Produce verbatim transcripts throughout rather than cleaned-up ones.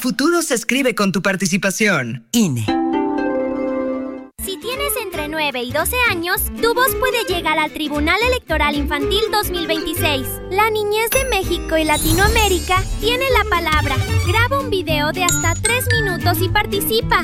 futuro se escribe con tu participación. I N E. Si tienes entre nueve y doce años, tu voz puede llegar al Tribunal Electoral Infantil dos mil veintiséis. La niñez de México y Latinoamérica tiene la palabra. Graba un video de hasta tres minutos y participa.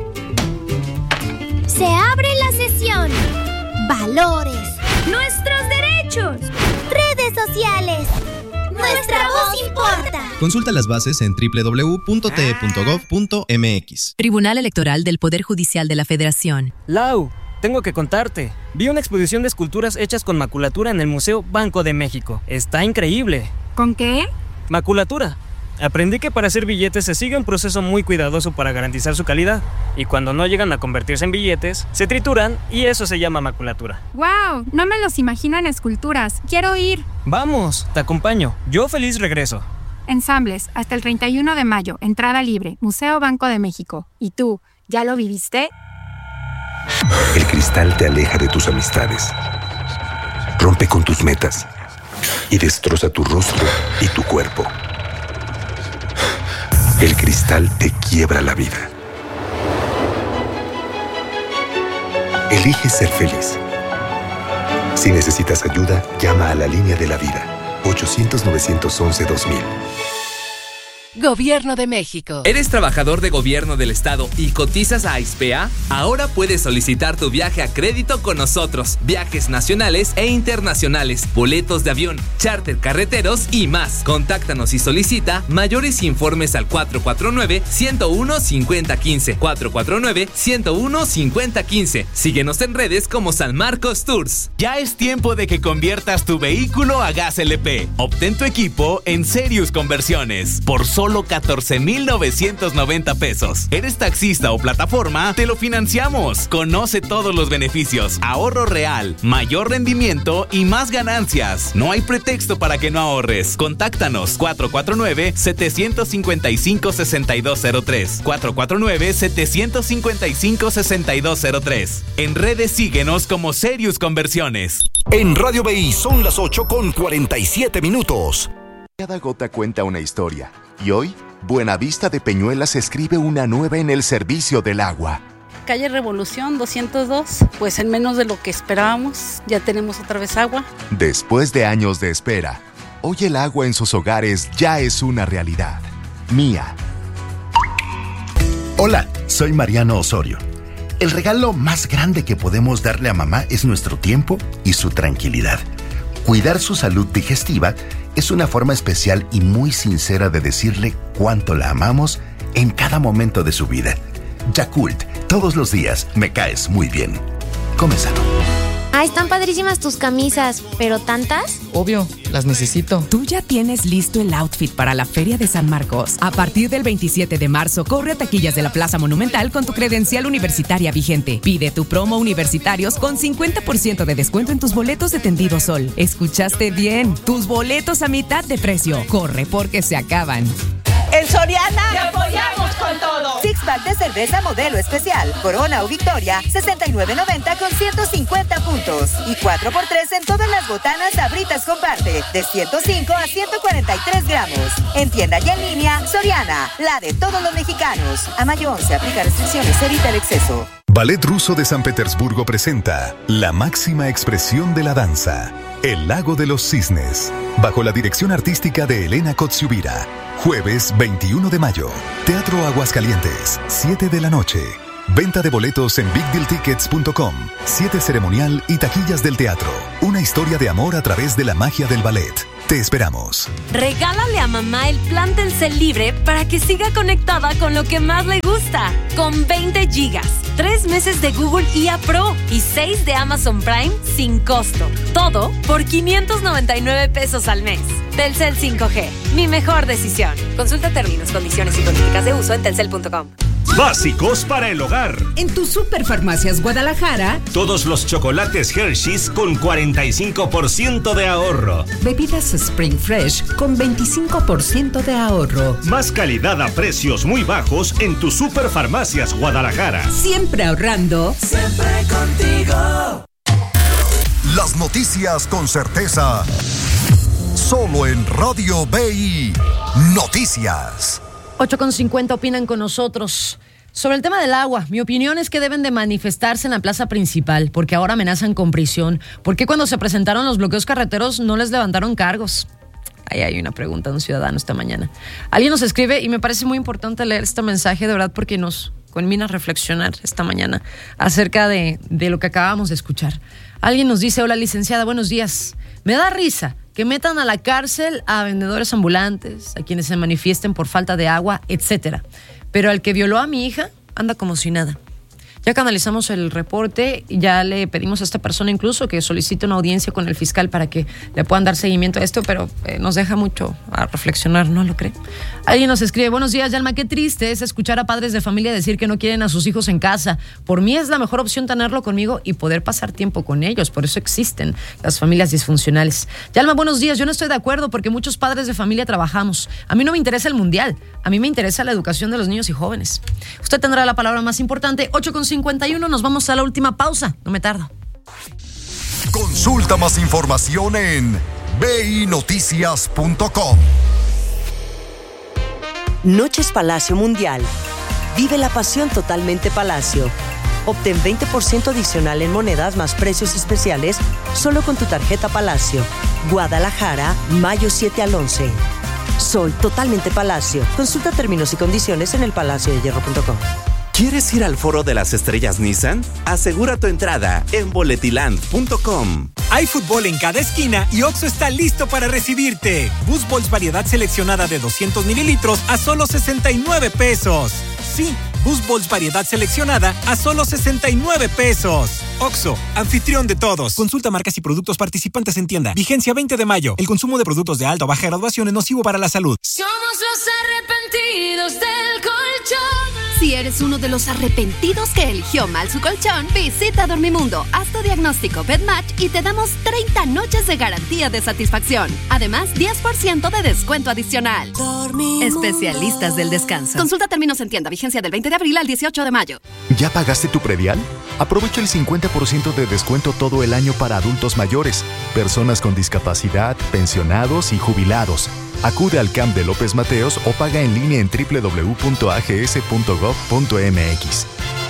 Se abre la sesión. Valores. Nuestros derechos. Redes sociales. Nuestra voz importa. Consulta las bases en doble u doble u doble u punto t e punto gov punto m x. Tribunal Electoral del Poder Judicial de la Federación. Lau, tengo que contarte. Vi una exposición de esculturas hechas con maculatura en el Museo Banco de México. Está increíble. ¿Con qué? Maculatura. Aprendí que para hacer billetes se sigue un proceso muy cuidadoso para garantizar su calidad. Y cuando no llegan a convertirse en billetes, se trituran y eso se llama maculatura. ¡Wow! No me los imagino en esculturas. ¡Quiero ir! Vamos, te acompaño. Yo feliz regreso. Ensambles, hasta el treinta y uno de mayo. Entrada libre. Museo Banco de México. ¿Y tú, ya lo viviste? El cristal te aleja de tus amistades. Rompe con tus metas. Y destroza tu rostro y tu cuerpo. El cristal te quiebra la vida. Elige ser feliz. Si necesitas ayuda, llama a la línea de la vida. ochocientos, novecientos once, dos mil. Gobierno de México. ¿Eres trabajador de gobierno del estado y cotizas a Aispea? Ahora puedes solicitar tu viaje a crédito con nosotros. Viajes nacionales e internacionales, boletos de avión, charter carreteros y más. Contáctanos y solicita mayores informes al cuatro cuatro nueve, uno cero uno, cinco cero uno cinco. cuatro cuatro nueve, uno cero uno, cinco cero uno cinco. Síguenos en redes como San Marcos Tours. Ya es tiempo de que conviertas tu vehículo a gas L P. Obtén tu equipo en Serious Conversiones por solo catorce mil novecientos noventa pesos. ¿Eres taxista o plataforma? Te lo financiamos. Conoce todos los beneficios, ahorro real, mayor rendimiento y más ganancias. No hay pretexto para que no ahorres. Contáctanos cuatro cuatro nueve, siete cinco cinco, seis dos cero tres. cuatro cuatro nueve, siete cinco cinco, seis dos cero tres. En redes síguenos como Serious Conversiones. En Radio B I son las ocho con cuarenta y siete minutos. Cada gota cuenta una historia. Y hoy, Buenavista de Peñuelas escribe una nueva en el servicio del agua. Calle Revolución doscientos dos, pues en menos de lo que esperábamos, ya tenemos otra vez agua. Después de años de espera, hoy el agua en sus hogares ya es una realidad. Mía. Hola, soy Mariano Osorio. El regalo más grande que podemos darle a mamá es nuestro tiempo y su tranquilidad. Cuidar su salud digestiva es una forma especial y muy sincera de decirle cuánto la amamos en cada momento de su vida. Yakult, todos los días me caes muy bien. Come sano. Ah, están padrísimas tus camisas, ¿pero tantas? Obvio, las necesito. Tú ya tienes listo el outfit para la Feria de San Marcos. A partir del veintisiete de marzo, corre a taquillas de la Plaza Monumental con tu credencial universitaria vigente. Pide tu promo universitarios con cincuenta por ciento de descuento en tus boletos de Tendido Sol. ¿Escuchaste bien? Tus boletos a mitad de precio. Corre porque se acaban. En Soriana ¡te apoyamos con todo! Six pack de cerveza modelo especial, Corona o Victoria, sesenta y nueve noventa con ciento cincuenta puntos. Y cuatro por tres en todas las botanas Sabritas Comparte, de ciento cinco a ciento cuarenta y tres gramos. En tienda y en línea, Soriana, la de todos los mexicanos. A mayo once, aplica restricciones, evita el exceso. Ballet Ruso de San Petersburgo presenta la máxima expresión de la danza, El Lago de los Cisnes, bajo la dirección artística de Elena Kotsiubira. Jueves veintiuno de mayo, Teatro Aguascalientes, siete de la noche. Venta de boletos en big deal tickets punto com. siete ceremonial y taquillas del teatro. Una historia de amor a través de la magia del ballet. Te esperamos. Regálale a mamá el plan Telcel Libre para que siga conectada con lo que más le gusta. Con veinte gigas, tres meses de Google I A Pro y seis de Amazon Prime sin costo. Todo por quinientos noventa y nueve pesos al mes. Telcel cinco G, mi mejor decisión. Consulta términos, condiciones y políticas de uso en telcel punto com. Básicos para el hogar. En tu Superfarmacias Guadalajara, todos los chocolates Hershey's con cuarenta y cinco por ciento de ahorro. Bebidas Spring Fresh con veinticinco por ciento de ahorro. Más calidad a precios muy bajos en tu Superfarmacias Guadalajara. Siempre ahorrando. Siempre contigo. Las noticias con certeza. Solo en Radio B I. Noticias. ocho con cincuenta opinan con nosotros. Sobre el tema del agua, mi opinión es que deben de manifestarse en la plaza principal, porque ahora amenazan con prisión. ¿Por qué cuando se presentaron los bloqueos carreteros no les levantaron cargos? Ahí hay una pregunta de un ciudadano esta mañana. Alguien nos escribe y me parece muy importante leer este mensaje, de verdad, porque nos conmina a reflexionar esta mañana acerca de, de lo que acabamos de escuchar. Alguien nos dice: hola licenciada, buenos días. Me da risa que metan a la cárcel a vendedores ambulantes, a quienes se manifiesten por falta de agua, etcétera. Pero al que violó a mi hija anda como si nada. Ya canalizamos el reporte, ya le pedimos a esta persona incluso que solicite una audiencia con el fiscal para que le puedan dar seguimiento a esto, pero eh, nos deja mucho a reflexionar, ¿no lo cree? Alguien nos escribe: buenos días, Yalma, qué triste es escuchar a padres de familia decir que no quieren a sus hijos en casa. Por mí es la mejor opción tenerlo conmigo y poder pasar tiempo con ellos, por eso existen las familias disfuncionales. Yalma, buenos días, yo no estoy de acuerdo porque muchos padres de familia trabajamos. A mí no me interesa el mundial, a mí me interesa la educación de los niños y jóvenes. Usted tendrá la palabra más importante. Ocho con cincuenta y uno, nos vamos a la última pausa, no me tardo. Consulta más información en b i noticias punto com. Noches Palacio Mundial. Vive la pasión totalmente Palacio. Obtén veinte por ciento adicional en monedas más precios especiales solo con tu tarjeta Palacio. Guadalajara, mayo siete al once. Soy totalmente Palacio. Consulta términos y condiciones en el palacio de hierro punto com. ¿Quieres ir al Foro de las Estrellas Nissan? Asegura tu entrada en boletiland punto com. Hay fútbol en cada esquina y Oxxo está listo para recibirte. Boost Balls variedad seleccionada de doscientos mililitros a solo sesenta y nueve pesos. Sí, Boost Balls variedad seleccionada a solo sesenta y nueve pesos. Oxxo, anfitrión de todos. Consulta marcas y productos participantes en tienda. Vigencia veinte de mayo. El consumo de productos de alta o baja graduación es nocivo para la salud. Somos los arrepentidos del colchón. Si eres uno de los arrepentidos que eligió mal su colchón, visita Dormimundo, haz tu diagnóstico BedMatch y te damos treinta noches de garantía de satisfacción. Además, diez por ciento de descuento adicional. Dormimundo. Especialistas del descanso. Consulta términos en tienda, vigencia del veinte de abril al dieciocho de mayo. ¿Ya pagaste tu predial? Aprovecha el cincuenta por ciento de descuento todo el año para adultos mayores, personas con discapacidad, pensionados y jubilados. Acude al C A M de López Mateos o paga en línea en doble u doble u doble u punto a g s punto gov punto m x.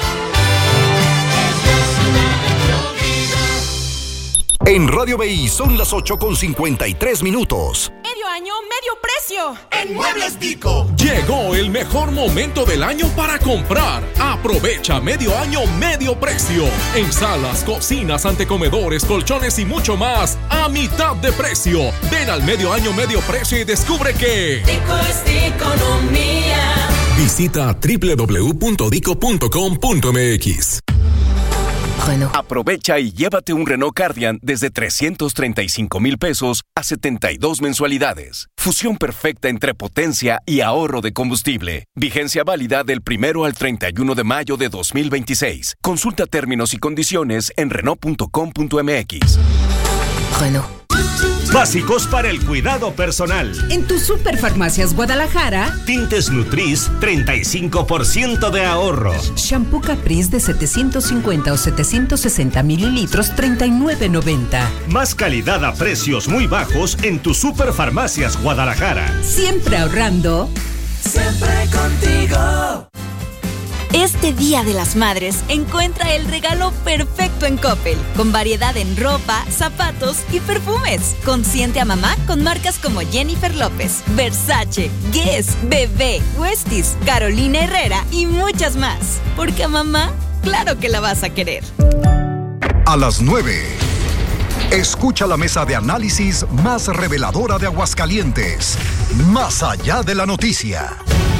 En Radio B I son las ocho con cincuenta y tres minutos. Medio año, medio precio. En Muebles Vico. Llegó el mejor momento del año para comprar. Aprovecha medio año, medio precio. En salas, cocinas, antecomedores, colchones y mucho más a mitad de precio. Ven al medio año, medio precio y descubre que Dico es economía. Visita doble u doble u doble u punto dico punto com punto m x. Bueno. Aprovecha y llévate un Renault Cardian desde trescientos treinta y cinco mil pesos a setenta y dos mensualidades. Fusión perfecta entre potencia y ahorro de combustible. Vigencia válida del primero al treinta y uno de mayo de dos mil veintiséis. Consulta términos y condiciones en renault punto com punto m x. Bueno. Básicos para el cuidado personal. En tu Superfarmacias Guadalajara, Tintes Nutris, treinta y cinco por ciento de ahorro. Shampoo Caprice de setecientos cincuenta o setecientos sesenta mililitros, treinta y nueve noventa. Más calidad a precios muy bajos en tu Superfarmacias Guadalajara. Siempre ahorrando. Siempre contigo. Este Día de las Madres, encuentra el regalo perfecto en Coppel, con variedad en ropa, zapatos y perfumes. Consiente a mamá con marcas como Jennifer López, Versace, Guess, Bebé, Westies, Carolina Herrera y muchas más. Porque a mamá, claro que la vas a querer. A las nueve. Escucha la mesa de análisis más reveladora de Aguascalientes. Más allá de la noticia.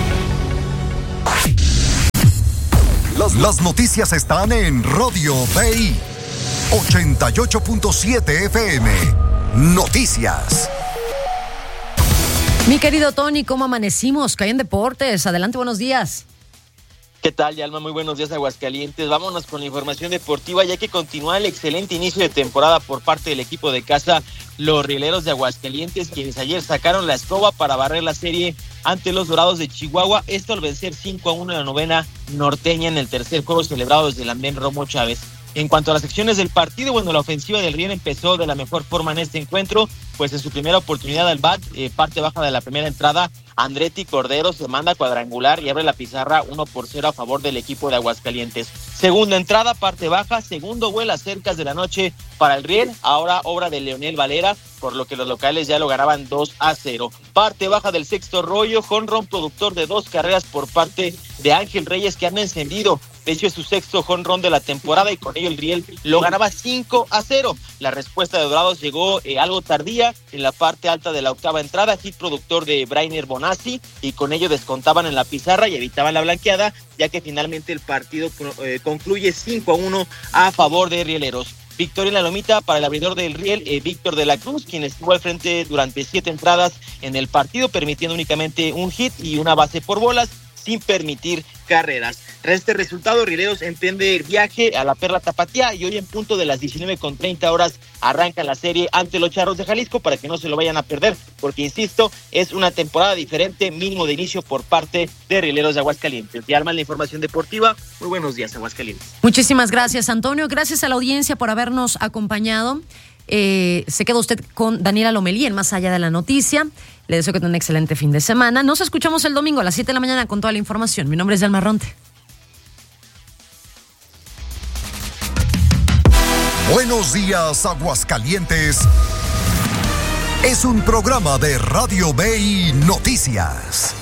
Las, las noticias están en Radio B I ochenta y ocho punto siete F M. Noticias. Mi querido Tony, ¿cómo amanecimos? ¿Qué hay en deportes? Adelante, buenos días. ¿Qué tal, Yalma? Muy buenos días, Aguascalientes. Vámonos con la información deportiva, ya que continúa el excelente inicio de temporada por parte del equipo de casa, los Rieleros de Aguascalientes, quienes ayer sacaron la escoba para barrer la serie ante los Dorados de Chihuahua, esto al vencer cinco a uno en la novena norteña en el tercer juego celebrado desde el andén Romo Chávez. En cuanto a las secciones del partido, bueno, la ofensiva del Riel empezó de la mejor forma en este encuentro, pues en su primera oportunidad al bat, eh, parte baja de la primera entrada, Andretti Cordero se manda cuadrangular y abre la pizarra uno por cero a favor del equipo de Aguascalientes. Segunda entrada, parte baja, segundo vuela cercas de la noche para el Riel, ahora obra de Leonel Valera, por lo que los locales ya lo ganaban dos a cero. Parte baja del sexto rollo, jonrón productor de dos carreras por parte de Ángel Reyes, que han encendido. De hecho, es su sexto jonrón de la temporada y con ello el Riel lo ganaba cinco a cero. La respuesta de Dorados llegó eh, algo tardía en la parte alta de la octava entrada, hit productor de Brainer Bonazzi, y con ello descontaban en la pizarra y evitaban la blanqueada, ya que finalmente el partido eh, concluye cinco a uno a favor de Rieleros. Victoria en la lomita para el abridor del Riel, eh, Víctor de la Cruz, quien estuvo al frente durante siete entradas en el partido, permitiendo únicamente un hit y una base por bolas, sin permitir carreras. Tras este resultado, Rieleros emprende el viaje a la Perla Tapatía y hoy en punto de las diecinueve con treinta horas arranca la serie ante los Charros de Jalisco para que no se lo vayan a perder, porque insisto, es una temporada diferente, mínimo de inicio por parte de Rieleros de Aguascalientes. Y arma la información deportiva. Muy buenos días, Aguascalientes. Muchísimas gracias, Antonio. Gracias a la audiencia por habernos acompañado. Eh, se queda usted con Daniela Lomelí en Más Allá de la Noticia. Le deseo que tenga un excelente fin de semana. Nos escuchamos el domingo a las siete de la mañana con toda la información. Mi nombre es Yalma Ronte. Buenos días, Aguascalientes. Es un programa de Radio B I Noticias.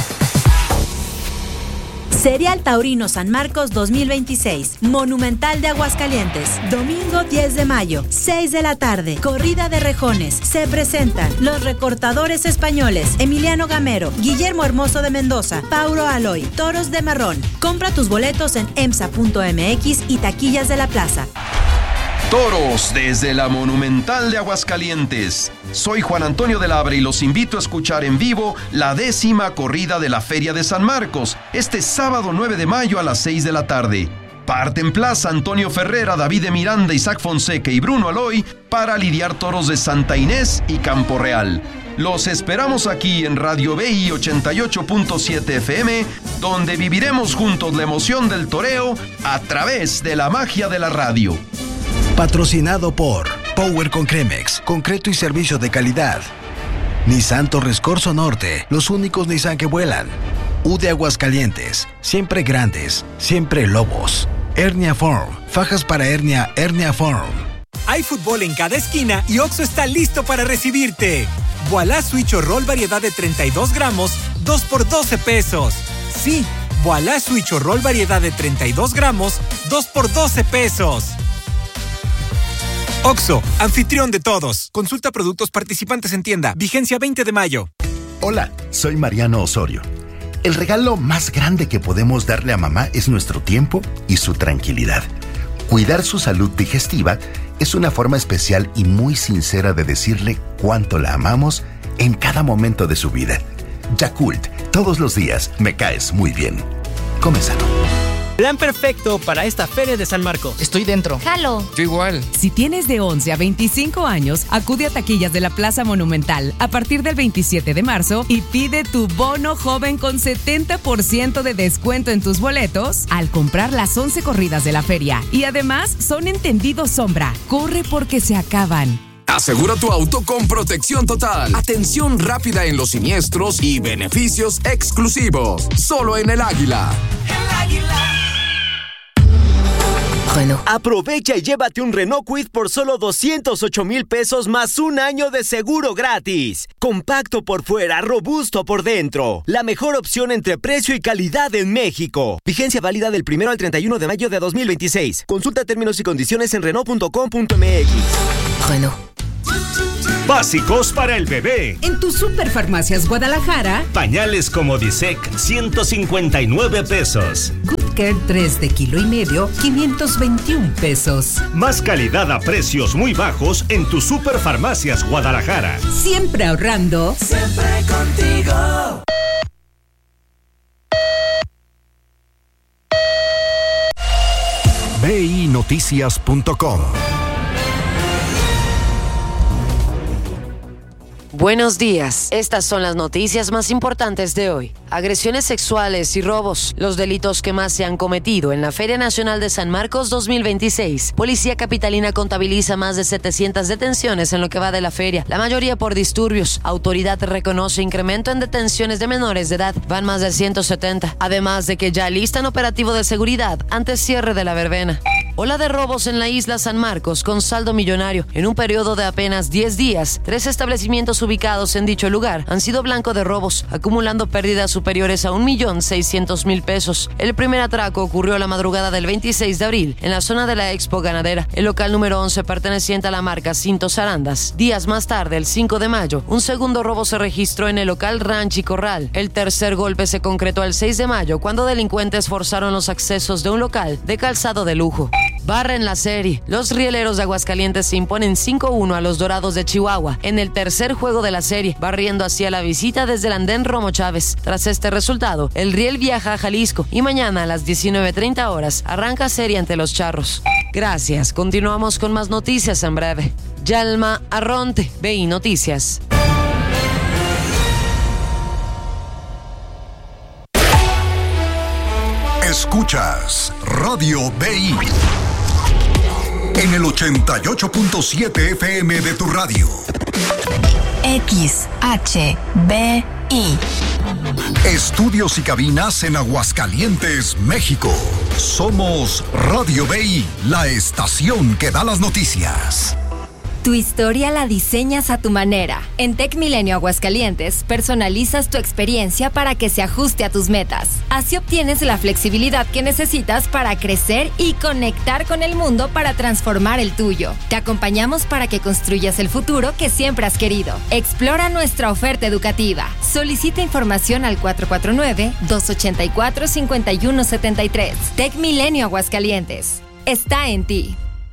Serial Taurino San Marcos dos mil veintiséis, Monumental de Aguascalientes, domingo diez de mayo, seis de la tarde, corrida de rejones. Se presentan los recortadores españoles, Emiliano Gamero, Guillermo Hermoso de Mendoza, Pauro Aloy, Toros de Marrón. Compra tus boletos en emsa punto eme equis y taquillas de la plaza. Toros desde la Monumental de Aguascalientes. Soy Juan Antonio de Labre y los invito a escuchar en vivo la décima corrida de la Feria de San Marcos, este sábado nueve de mayo a las seis de la tarde. Parte en plaza Antonio Ferrera, David de Miranda, Isaac Fonseca y Bruno Aloy para lidiar toros de Santa Inés y Campo Real. Los esperamos aquí en Radio B I ochenta y ocho punto siete F M, donde viviremos juntos la emoción del toreo a través de la magia de la radio. Patrocinado por Power con Cremex, concreto y servicio de calidad. Nissan Torres Corso Norte, los únicos Nissan que vuelan. U de Aguascalientes, siempre grandes, siempre lobos. Hernia Form, fajas para hernia, Hernia Form. Hay fútbol en cada esquina y Oxxo está listo para recibirte. Voilà Switch o Roll variedad de treinta y dos gramos, dos por doce pesos. Sí, Voilà Switch o Roll variedad de treinta y dos gramos, dos por doce pesos. Oxxo, anfitrión de todos. Consulta productos participantes en tienda. Vigencia veinte de mayo. Hola, soy Mariano Osorio. El regalo más grande que podemos darle a mamá es nuestro tiempo y su tranquilidad. Cuidar su salud digestiva es una forma especial y muy sincera de decirle cuánto la amamos en cada momento de su vida. Yakult, todos los días me caes muy bien. Come sano. Plan perfecto para esta Feria de San Marcos. Estoy dentro. Jalo. Yo igual. Si tienes de once a veinticinco años, acude a taquillas de la Plaza Monumental a partir del veintisiete de marzo y pide tu bono joven con setenta por ciento de descuento en tus boletos al comprar las once corridas de la feria. Y además son entendidos sombra. Corre porque se acaban. Asegura tu auto con protección total, atención rápida en los siniestros y beneficios exclusivos. Solo en El Águila. El Águila. Bueno. Aprovecha y llévate un Renault Kwid por solo doscientos ocho mil pesos más un año de seguro gratis. Compacto por fuera, robusto por dentro. La mejor opción entre precio y calidad en México. Vigencia válida del primero al treinta y uno de mayo de dos mil veintiséis. Consulta términos y condiciones en renault punto com punto eme equis. Bueno. Básicos para el bebé. En tu Superfarmacias Guadalajara, pañales como Disec, ciento cincuenta y nueve pesos. Good Care tres de kilo y medio, quinientos veintiún pesos. Más calidad a precios muy bajos en tu Superfarmacias Guadalajara. Siempre ahorrando. Siempre contigo. B I Noticias punto com. Buenos días. Estas son las noticias más importantes de hoy. Agresiones sexuales y robos, los delitos que más se han cometido en la Feria Nacional de San Marcos dos mil veintiséis. Policía capitalina contabiliza más de setecientas detenciones en lo que va de la feria, la mayoría por disturbios. Autoridad reconoce incremento en detenciones de menores de edad, van más de ciento setenta. Además de que ya listan operativo de seguridad ante cierre de la verbena. Ola de robos en la isla San Marcos con saldo millonario. En un periodo de apenas diez días, tres establecimientos ubicados en dicho lugar han sido blanco de robos, acumulando pérdidas superiores a un millón seiscientos mil pesos. El primer atraco ocurrió la madrugada del veintiséis de abril en la zona de la Expo Ganadera, el local número once perteneciente a la marca Cintos Arandas. Días más tarde, el cinco de mayo, un segundo robo se registró en el local Ranch y Corral. El tercer golpe se concretó el seis de mayo, cuando delincuentes forzaron los accesos de un local de calzado de lujo. Barra en la serie. Los rieleros de Aguascalientes se imponen cinco uno a los Dorados de Chihuahua en el tercer juego de la serie, barriendo hacia la visita desde el andén Romo Chávez. Tras este resultado, el Riel viaja a Jalisco y mañana a las diecinueve treinta horas arranca serie ante los Charros. Gracias. Continuamos con más noticias en breve. Yalma Arronte, B I Noticias. Escuchas Radio B I en el ochenta y ocho punto siete F M de tu radio. X H B I. Estudios y cabinas en Aguascalientes, México. Somos Radio B I, la estación que da las noticias. Tu historia la diseñas a tu manera. En Tec Milenio Aguascalientes, personalizas tu experiencia para que se ajuste a tus metas. Así obtienes la flexibilidad que necesitas para crecer y conectar con el mundo para transformar el tuyo. Te acompañamos para que construyas el futuro que siempre has querido. Explora nuestra oferta educativa. Solicita información al cuatro cuatro nueve, dos ocho cuatro, cinco uno siete tres. Tec Milenio Aguascalientes. Está en ti.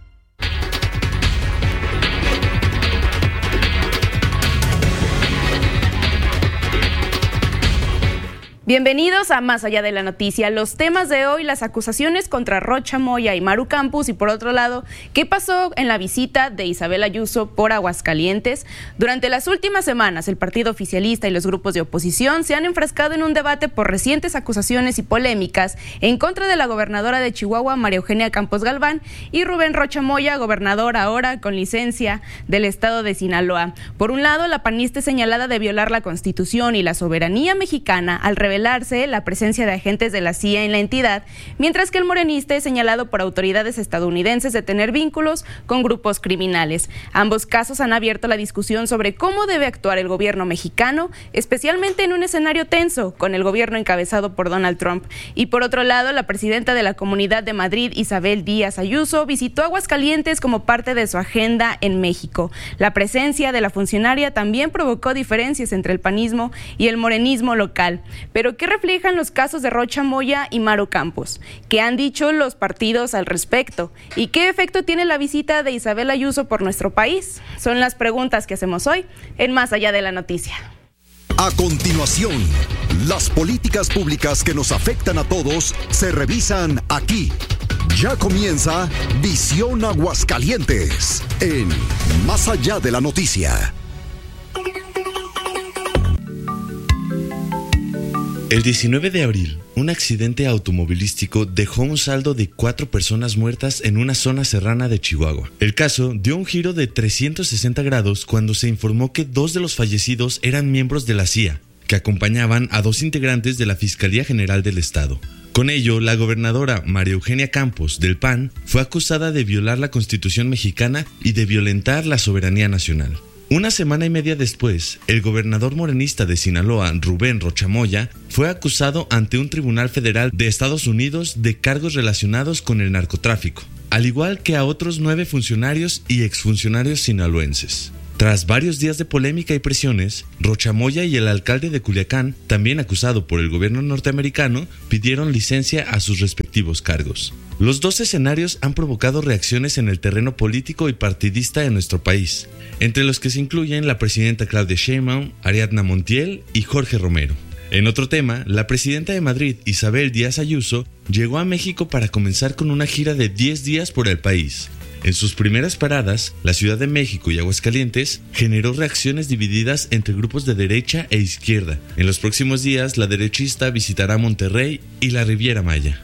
Bienvenidos a Más Allá de la Noticia. Los temas de hoy, las acusaciones contra Rocha Moya y Maru Campos, y por otro lado, ¿qué pasó en la visita de Isabel Ayuso por Aguascalientes? Durante las últimas semanas, el partido oficialista y los grupos de oposición se han enfrascado en un debate por recientes acusaciones y polémicas en contra de la gobernadora de Chihuahua, María Eugenia Campos Galván, y Rubén Rocha Moya, gobernador ahora con licencia del estado de Sinaloa. Por un lado, la panista es señalada de violar la Constitución y la soberanía mexicana al revelar la presencia de agentes de la C I A en la entidad, mientras que el morenista es señalado por autoridades estadounidenses de tener vínculos con grupos criminales. Ambos casos han abierto la discusión sobre cómo debe actuar el gobierno mexicano, especialmente en un escenario tenso con el gobierno encabezado por Donald Trump. Y por otro lado, la presidenta de la Comunidad de Madrid, Isabel Díaz Ayuso, visitó Aguascalientes como parte de su agenda en México. La presencia de la funcionaria también provocó diferencias entre el panismo y el morenismo local. Pero ¿Pero qué reflejan los casos de Rocha Moya y Maru Campos? ¿Qué han dicho los partidos al respecto? ¿Y qué efecto tiene la visita de Isabel Ayuso por nuestro país? Son las preguntas que hacemos hoy en Más Allá de la Noticia. A continuación, las políticas públicas que nos afectan a todos se revisan aquí. Ya comienza Visión Aguascalientes en Más Allá de la Noticia. El diecinueve de abril, un accidente automovilístico dejó un saldo de cuatro personas muertas en una zona serrana de Chihuahua. El caso dio un giro de trescientos sesenta grados cuando se informó que dos de los fallecidos eran miembros de la C I A, que acompañaban a dos integrantes de la Fiscalía General del Estado. Con ello, la gobernadora María Eugenia Campos, del P A N, fue acusada de violar la Constitución mexicana y de violentar la soberanía nacional. Una semana y media después, el gobernador morenista de Sinaloa, Rubén Rocha Moya, fue acusado ante un tribunal federal de Estados Unidos de cargos relacionados con el narcotráfico, al igual que a otros nueve funcionarios y exfuncionarios sinaloenses. Tras varios días de polémica y presiones, Rocha Moya y el alcalde de Culiacán, también acusado por el gobierno norteamericano, pidieron licencia a sus respectivos cargos. Los dos escenarios han provocado reacciones en el terreno político y partidista en nuestro país, entre los que se incluyen la presidenta Claudia Sheinbaum, Ariadna Montiel y Jorge Romero. En otro tema, la presidenta de Madrid, Isabel Díaz Ayuso, llegó a México para comenzar con una gira de diez días por el país. En sus primeras paradas, la Ciudad de México y Aguascalientes generó reacciones divididas entre grupos de derecha e izquierda. En los próximos días, la derechista visitará Monterrey y la Riviera Maya.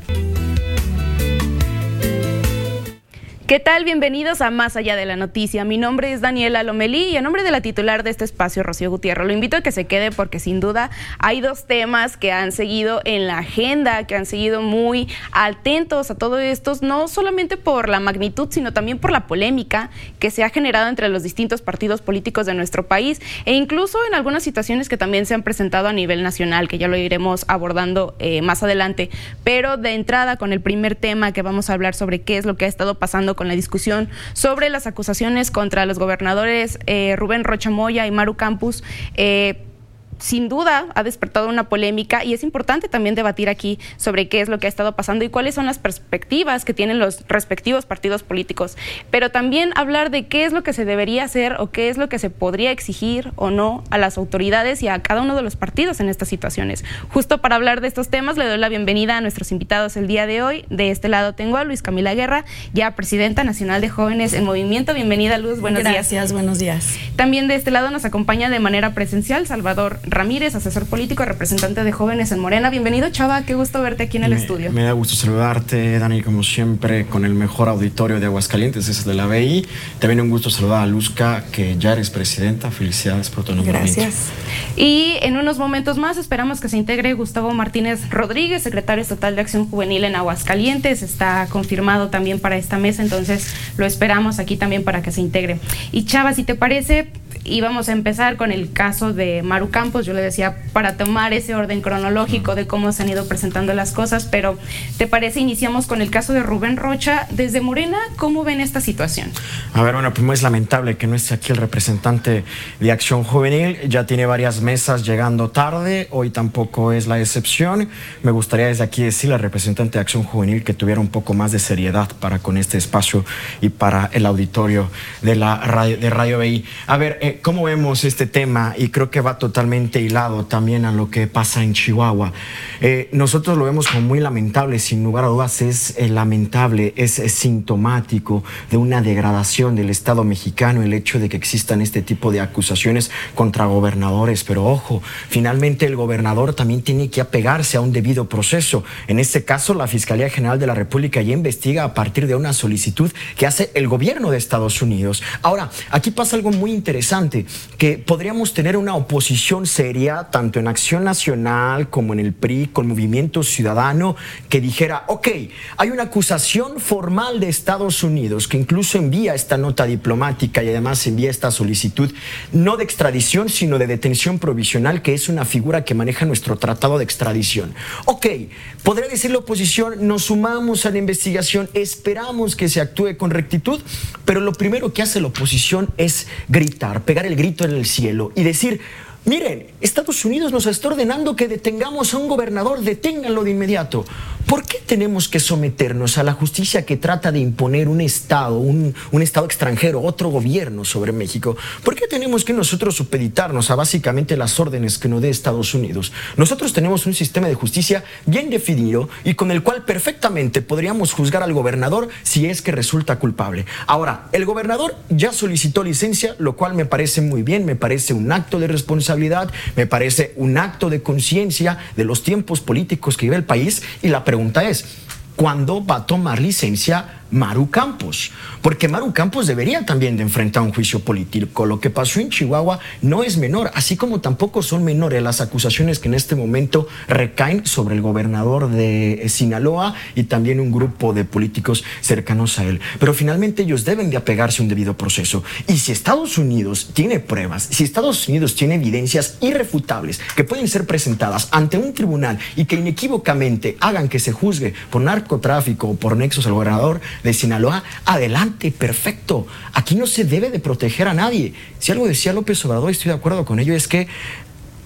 ¿Qué tal? Bienvenidos a Más Allá de la Noticia. Mi nombre es Daniela Lomelí y a nombre de la titular de este espacio, Rocío Gutiérrez, lo invito a que se quede porque sin duda hay dos temas que han seguido en la agenda, que han seguido muy atentos a todo esto, no solamente por la magnitud, sino también por la polémica que se ha generado entre los distintos partidos políticos de nuestro país e incluso en algunas situaciones que también se han presentado a nivel nacional, que ya lo iremos abordando eh, más adelante. Pero de entrada, con el primer tema que vamos a hablar sobre qué es lo que ha estado pasando con la discusión sobre las acusaciones contra los gobernadores eh, Rubén Rocha Moya y Maru Campos, eh, sin duda ha despertado una polémica y es importante también debatir aquí sobre qué es lo que ha estado pasando y cuáles son las perspectivas que tienen los respectivos partidos políticos, pero también hablar de qué es lo que se debería hacer o qué es lo que se podría exigir o no a las autoridades y a cada uno de los partidos en estas situaciones. Justo para hablar de estos temas le doy la bienvenida a nuestros invitados el día de hoy. De este lado tengo a Luz Camila Guerra, ya presidenta nacional de Jóvenes en Movimiento. Bienvenida, Luz, buenos Gracias, días. Gracias, buenos días. También de este lado nos acompaña de manera presencial Salvador Ramírez, asesor político y representante de Jóvenes en Morena. Bienvenido, Chava, qué gusto verte aquí en el me, estudio. Me da gusto saludarte, Dani, como siempre, con el mejor auditorio de Aguascalientes, es de la B I. También un gusto saludar a Luzca, que ya eres presidenta. Felicidades por tu nombramiento. Gracias. Y en unos momentos más esperamos que se integre Gustavo Martínez Rodríguez, secretario estatal de Acción Juvenil en Aguascalientes. Está confirmado también para esta mesa, entonces lo esperamos aquí también para que se integre. Y Chava, si te parece, íbamos a empezar con el caso de Maru Campos. Yo le decía para tomar ese orden cronológico de cómo se han ido presentando las cosas, pero ¿te parece iniciamos con el caso de Rubén Rocha? Desde Morena, ¿cómo ven esta situación? A ver, bueno, primero es lamentable que no esté aquí el representante de Acción Juvenil. Ya tiene varias mesas llegando tarde, hoy tampoco es la excepción. Me gustaría desde aquí decirle al representante de Acción Juvenil que tuviera un poco más de seriedad para con este espacio y para el auditorio de la radio, de Radio B I. A ver, eh, ¿cómo vemos este tema? Y creo que va totalmente hilado también a lo que pasa en Chihuahua. Eh, nosotros lo vemos como muy lamentable, sin lugar a dudas es eh, lamentable, es, es sintomático de una degradación del Estado mexicano el hecho de que existan este tipo de acusaciones contra gobernadores, pero ojo, finalmente el gobernador también tiene que apegarse a un debido proceso. En este caso, la Fiscalía General de la República ya investiga a partir de una solicitud que hace el gobierno de Estados Unidos. Ahora, aquí pasa algo muy interesante, que podríamos tener una oposición seria tanto en Acción Nacional como en el P R I, con Movimiento Ciudadano, que dijera, ok, hay una acusación formal de Estados Unidos que incluso envía esta nota diplomática y además envía esta solicitud, no de extradición, sino de detención provisional, que es una figura que maneja nuestro tratado de extradición. Ok, podría decir la oposición, nos sumamos a la investigación, esperamos que se actúe con rectitud, pero lo primero que hace la oposición es gritar, pegar el grito en el cielo y decir, miren, Estados Unidos nos está ordenando que detengamos a un gobernador, deténganlo de inmediato. ¿Por qué tenemos que someternos a la justicia que trata de imponer un Estado, un, un Estado extranjero, otro gobierno sobre México? ¿Por qué tenemos que nosotros supeditarnos a básicamente las órdenes que nos dé Estados Unidos? Nosotros tenemos un sistema de justicia bien definido y con el cual perfectamente podríamos juzgar al gobernador si es que resulta culpable. Ahora, el gobernador ya solicitó licencia, lo cual me parece muy bien, me parece un acto de responsabilidad, me parece un acto de conciencia de los tiempos políticos que vive el país, y la pregunta es, ¿cuándo va a tomar licencia Maru Campos? Porque Maru Campos debería también de enfrentar un juicio político. Lo que pasó en Chihuahua no es menor, así como tampoco son menores las acusaciones que en este momento recaen sobre el gobernador de Sinaloa y también un grupo de políticos cercanos a él. Pero finalmente ellos deben de apegarse a un debido proceso. Y si Estados Unidos tiene pruebas, si Estados Unidos tiene evidencias irrefutables que pueden ser presentadas ante un tribunal y que inequívocamente hagan que se juzgue por narcotráfico o por nexos al gobernador de Sinaloa, adelante, perfecto. Aquí no se debe de proteger a nadie. Si algo decía López Obrador, estoy de acuerdo con ello, es que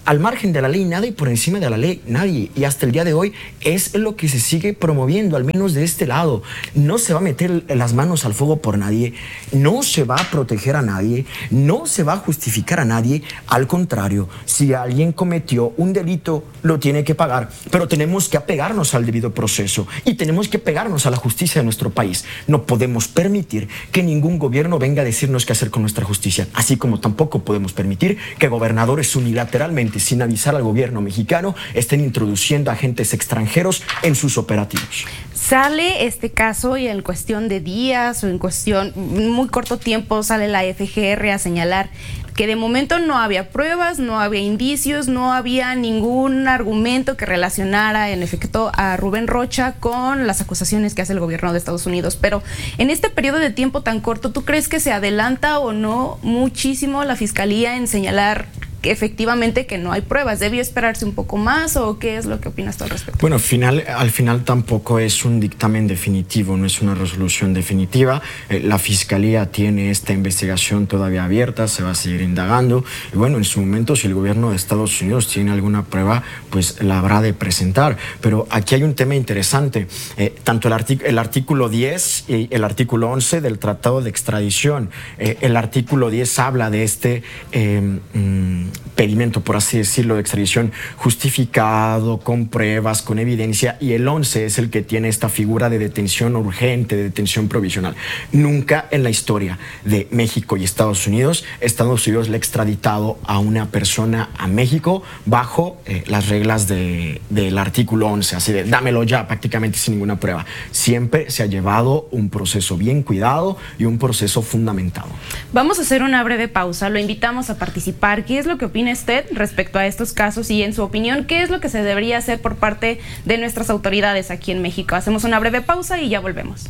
al margen de la ley nada y por encima de la ley nadie. Y hasta el día de hoy es lo que se sigue promoviendo, al menos de este lado. No se va a meter las manos al fuego por nadie, no se va a proteger a nadie, no se va a justificar a nadie. Al contrario, si alguien cometió un delito, lo tiene que pagar. Pero tenemos que apegarnos al debido proceso y tenemos que pegarnos a la justicia de nuestro país. No podemos permitir que ningún gobierno venga a decirnos qué hacer con nuestra justicia, así como tampoco podemos permitir que gobernadores unilateralmente, sin avisar al gobierno mexicano, estén introduciendo agentes extranjeros en sus operativos. Sale este caso y en cuestión de días o en cuestión muy corto tiempo sale la F G R a señalar que de momento no había pruebas, no había indicios, no había ningún argumento que relacionara en efecto a Rubén Rocha con las acusaciones que hace el gobierno de Estados Unidos. Pero en este periodo de tiempo tan corto, ¿tú crees que se adelanta o no muchísimo la Fiscalía en señalar que efectivamente que no hay pruebas? ¿Debió esperarse un poco más o qué es lo que opinas tú al respecto? Bueno, final, al final tampoco es un dictamen definitivo, no es una resolución definitiva. Eh, la Fiscalía tiene esta investigación todavía abierta, se va a seguir indagando. Y bueno, en su momento, si el gobierno de Estados Unidos tiene alguna prueba, pues la habrá de presentar. Pero aquí hay un tema interesante. Eh, tanto el, artic- el artículo diez y el artículo once del Tratado de Extradición. Eh, el artículo diez habla de este Eh, mmm, pedimento, por así decirlo, de extradición justificado, con pruebas, con evidencia, y el once es el que tiene esta figura de detención urgente, de detención provisional. Nunca en la historia de México y Estados Unidos, Estados Unidos le ha extraditado a una persona a México bajo eh, las reglas de, del artículo once, así de dámelo ya, prácticamente sin ninguna prueba. Siempre se ha llevado un proceso bien cuidado y un proceso fundamentado. Vamos a hacer una breve pausa, lo invitamos a participar. ¿Qué es lo que opina usted respecto a estos casos y, en su opinión, qué es lo que se debería hacer por parte de nuestras autoridades aquí en México? Hacemos una breve pausa y ya volvemos.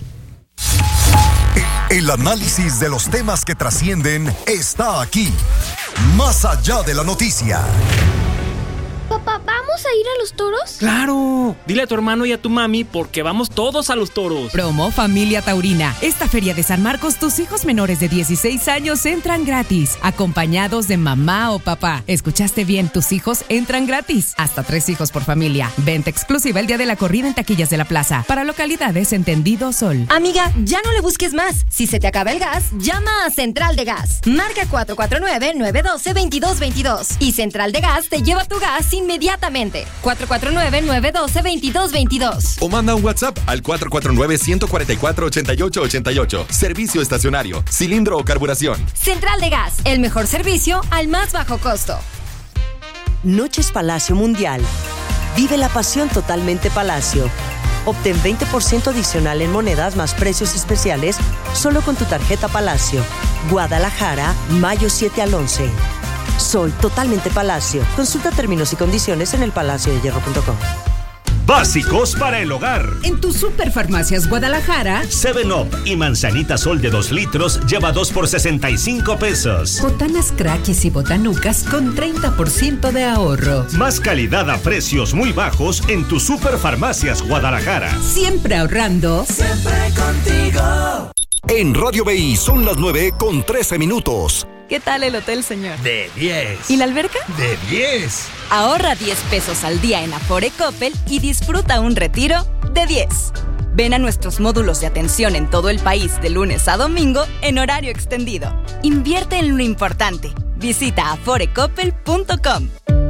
El análisis de los temas que trascienden está aquí, más allá de la noticia. Papá, ¿vamos a ir a los toros? ¡Claro! Dile a tu hermano y a tu mami porque vamos todos a los toros. Promo Familia Taurina. Esta feria de San Marcos, tus hijos menores de dieciséis años entran gratis, acompañados de mamá o papá. ¿Escuchaste bien? Tus hijos entran gratis. Hasta tres hijos por familia. Venta exclusiva el día de la corrida en taquillas de la plaza. Para localidades Entendido Sol. Amiga, ya no le busques más. Si se te acaba el gas, llama a Central de Gas. Marca cuatro cuatro nueve, nueve uno dos, veintidós veintidós. Y Central de Gas te lleva tu gas inmediatamente. cuatro cuatro nueve, nueve uno dos, veintidós veintidós. O manda un WhatsApp al cuatro cuatro nueve, uno cuatro cuatro, ocho ocho ocho ocho. Servicio estacionario, cilindro o carburación. Central de Gas, el mejor servicio al más bajo costo. Noches Palacio Mundial. Vive la pasión totalmente Palacio. Obtén veinte por ciento adicional en monedas más precios especiales solo con tu tarjeta Palacio. Guadalajara, mayo siete al once. Soy totalmente Palacio. Consulta términos y condiciones en el palacio de hierro punto com. Básicos para el hogar. En tu Superfarmacias Guadalajara, seven up y manzanita Sol de dos litros lleva dos por sesenta y cinco pesos. botanas Crackis y botanucas con treinta por ciento de ahorro. Más calidad a precios muy bajos en tu Superfarmacias Guadalajara. Siempre ahorrando. Siempre contigo. En Radio B I son las nueve con trece minutos. ¿Qué tal el hotel, señor? De diez. ¿Y la alberca? De diez. Ahorra diez pesos al día en Afore Coppel y disfruta un retiro de diez. Ven a nuestros módulos de atención en todo el país de lunes a domingo en horario extendido. Invierte en lo importante. Visita afore coppel punto com.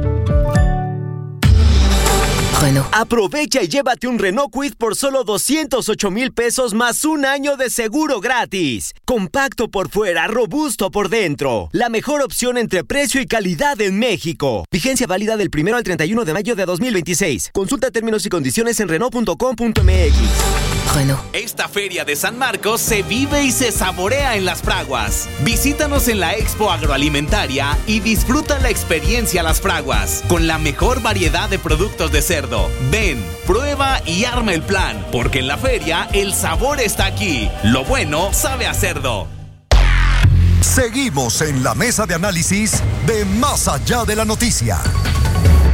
Renault. Aprovecha y llévate un Renault Kwid por solo doscientos ocho mil pesos más un año de seguro gratis. Compacto por fuera, robusto por dentro. La mejor opción entre precio y calidad en México. Vigencia válida del primero al treinta y uno de mayo de dos mil veintiséis. Consulta términos y condiciones en renault punto com punto m x. Renault. Esta feria de San Marcos se vive y se saborea en Las Fraguas. Visítanos en la Expo Agroalimentaria y disfruta la experiencia Las Fraguas, con la mejor variedad de productos de cerdo. Ven, prueba y arma el plan, porque en la feria el sabor está aquí. Lo bueno sabe a cerdo. Seguimos en la mesa de análisis de Más Allá de la Noticia.